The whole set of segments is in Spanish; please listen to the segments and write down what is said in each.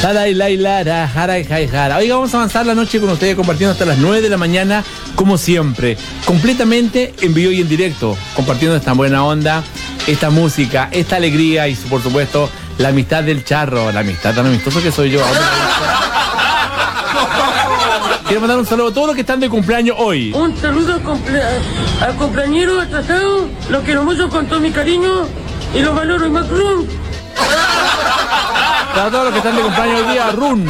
Oiga, vamos a avanzar la noche con ustedes compartiendo hasta las 9 de la mañana, como siempre, completamente en vivo y en directo, compartiendo esta buena onda, esta música, esta alegría y por supuesto la amistad del charro, la amistad tan amistosa que soy yo. Quiero mandar un saludo a todos los que están de cumpleaños hoy. Un saludo al cumpleañero atrasado, lo quiero mucho con todo mi cariño y lo valoro y más run. Para todos los que están de cumpleaños hoy día, run.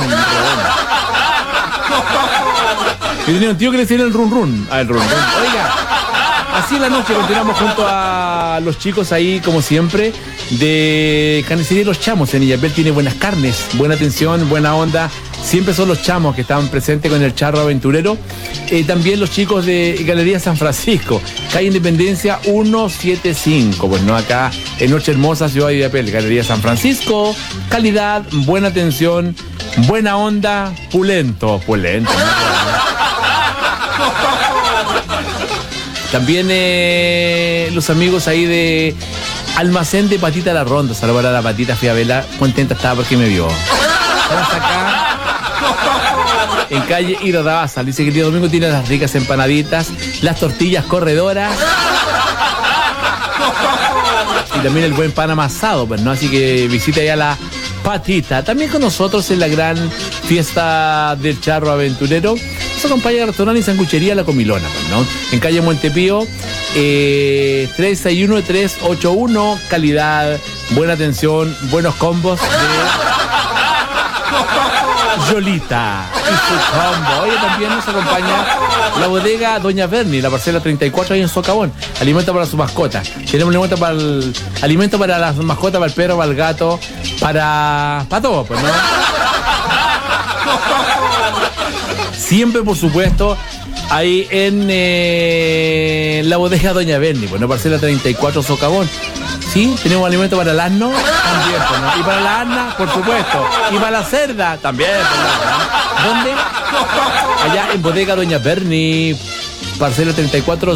Yo tenía un tío que le decía el run run. El run run. Oiga, así en la noche continuamos junto a los chicos ahí, como siempre, de Carnicería Los Chamos. En Illapel tiene buenas carnes, buena atención, buena onda. Siempre son los chamos que están presentes con el charro aventurero. También los chicos de Galería San Francisco, calle Independencia 175. Pues no, acá en Noche Hermosa, Ciudad de Illapel. Galería San Francisco, calidad, buena atención, buena onda, pulento. ¿No? También los amigos ahí de Almacén de Patita La Ronda. Saludar a la Patita Fiabela, contenta estaba porque me vio. Estamos acá en calle Iradaza. Dice que el día domingo tiene las ricas empanaditas, las tortillas corredoras y también el buen pan amasado, pues, ¿no? Así que visita ya la Patita. También con nosotros en la gran fiesta del charro aventurero nos acompaña el restaurante y sanguchería La Comilona, pues, ¿no? En calle Montepío 361-381, calidad, buena atención, buenos combos de Yolita y su combo. Hoy también nos acompaña la bodega Doña Berni, la parcela 34 ahí en Socavón. Alimento para su mascota. Tenemos alimento para las mascotas, para el perro, para el gato, para todo, pues, ¿no? Siempre, por supuesto, ahí en la bodega Doña Berni, pues, ¿no? Parcela 34 Socavón. Sí, tenemos alimento para el asno también, pues, ¿no? Y para la asna, por supuesto. Y para la cerda también, pues, ¿no? ¿Dónde? Allá en bodega Doña Berni, parcela 34